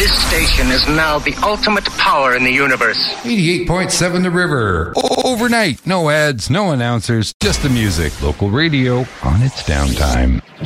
This station is now the ultimate power in the universe. 88.7 The River. Overnight. No ads, no announcers, just the music. Local radio on its downtime.